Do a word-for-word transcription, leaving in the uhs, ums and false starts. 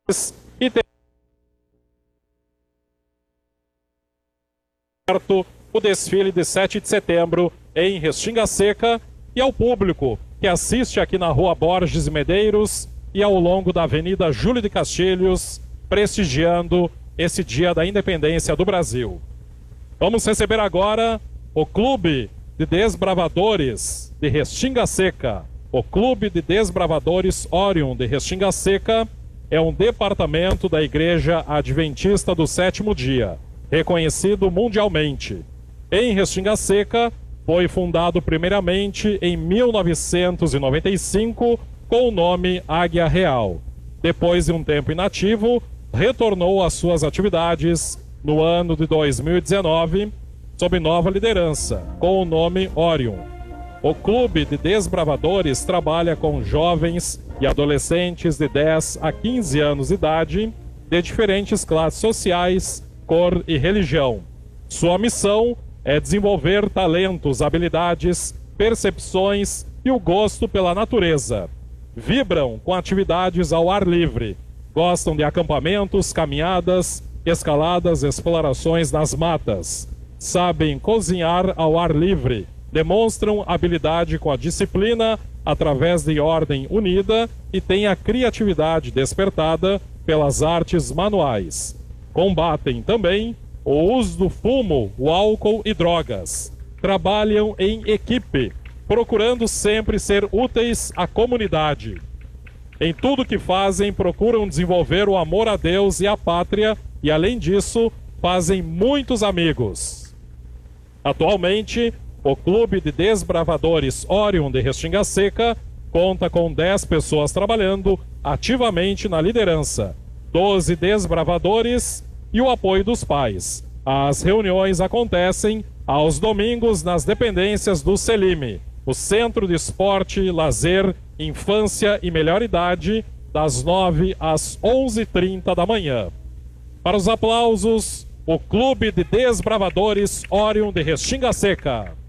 e tem o desfile de sete de setembro em Restinga Seca e ao público que assiste aqui na Rua Borges e Medeiros e ao longo da Avenida Júlio de Castilhos, prestigiando esse Dia da Independência do Brasil. Vamos receber agora o Clube de Desbravadores de Restinga Seca. O Clube de Desbravadores Orion de Restinga Seca é um departamento da Igreja Adventista do Sétimo Dia, reconhecido mundialmente. Em Restinga Seca, foi fundado primeiramente em mil novecentos e noventa e cinco com o nome Águia Real. Depois de um tempo inativo, retornou às suas atividades no ano de dois mil e dezenove, sob nova liderança, com o nome Orion. O Clube de Desbravadores trabalha com jovens e adolescentes de dez a quinze anos de idade, de diferentes classes sociais, cor e religião. Sua missão é desenvolver talentos, habilidades, percepções e o gosto pela natureza. Vibram com atividades ao ar livre. Gostam de acampamentos, caminhadas, escaladas, explorações nas matas. Sabem cozinhar ao ar livre. Demonstram habilidade com a disciplina através de ordem unida e têm a criatividade despertada pelas artes manuais. Combatem também o uso do fumo, o álcool e drogas. Trabalham em equipe, procurando sempre ser úteis à comunidade. Em tudo que fazem, procuram desenvolver o amor a Deus e à pátria e, além disso, fazem muitos amigos. Atualmente, o Clube de Desbravadores Orion de Restinga Seca conta com dez pessoas trabalhando ativamente na liderança, doze desbravadores e o apoio dos pais. As reuniões acontecem aos domingos nas dependências do CELIME, o Centro de Esporte, Lazer, Infância e Melhor Idade, das nove às onze e trinta da manhã. Para os aplausos, o Clube de Desbravadores Orion de Restinga Seca.